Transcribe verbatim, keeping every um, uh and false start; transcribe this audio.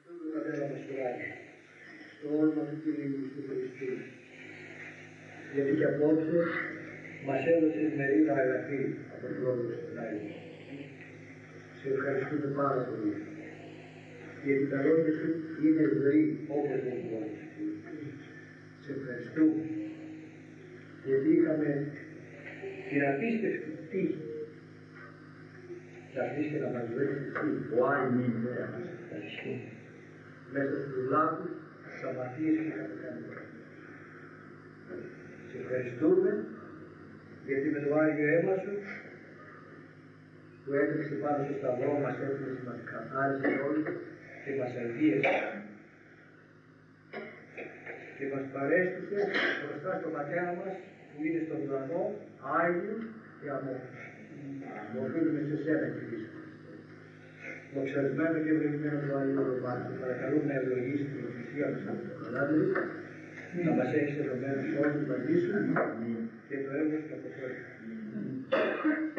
ευχαριστούμε τον Πατέρα Πασχουράκη, στο όνομα του Κυρίου Ιησού Χριστού, γιατί και απόψε μας έδωσε μερίδα αγαθή από τον λόγο του Άγιο. Σε ευχαριστούμε πάρα πολύ, γιατί τα λόγια σου είναι ζωή όπως δεν μπορεί. Σε ευχαριστούμε, γιατί είχαμε την απίστευτη τύχη να αρχίσει και να μας βρει ο Άγιος ιδέα μας μέσα στους λάθους, στις αμαρτίες και είχαμε κάνει. Σε ευχαριστούμε γιατί με το Άγιο αίμα σου που έτρεξε πάνω στο σταυρό μας έφυγε, μας καθάρισε όλους και μας αγίασε και μας παρέστησε μπροστά στο Πατέρα μας που είναι στον ουρανό, Άγιος και αμόρφος. Οφείλουμε σε σένα, Κύριε. Δοξασμένο και ευλογημένο το Άγιο όνομά σου, παρακαλούμε να ευλογήσεις την Εκκλησία μας από το Καλάδρι, να μας έχεις ενωμένους όλους μαζί σου και το έργο σου να αποφέρει.